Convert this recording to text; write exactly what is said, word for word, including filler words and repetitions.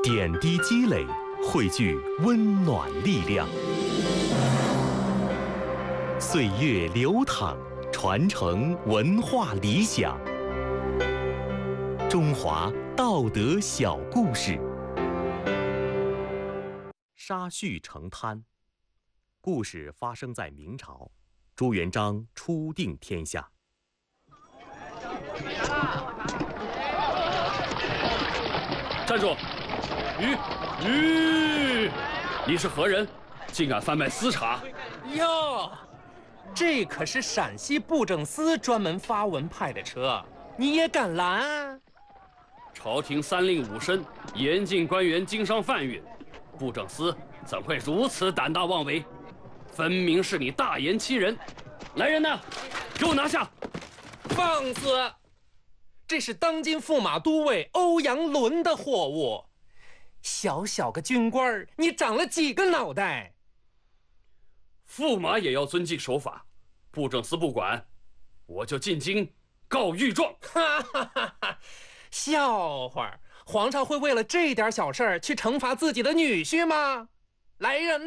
点滴积累，汇聚温暖力量。岁月流淌，传承文化理想。中华道德小故事。沙叙成滩。故事发生在明朝，朱元璋初定天下。 站住！吁吁！你是何人？竟敢贩卖私茶？ 哟，这可是陕西布政司专门发文派的车，你也敢拦？ 朝廷三令五申，严禁官员经商贩运，布政司怎会如此胆大妄为？分明是你大言欺人！来人呐，给我拿下！ 放肆！这是当今驸马都尉欧阳伦的货物，小小个军官，你长了几个脑袋？ 驸马也要遵纪守法，布政司不管，我就进京告御状。 哈哈哈哈！笑话，皇上会为了这点小事儿去惩罚自己的女婿吗？来人！